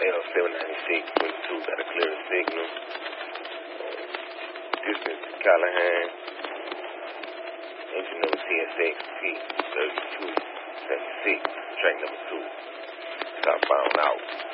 796.2, got a clear signal. Distance to Callahan. Engine number TSX P3276, track number 2. Southbound out.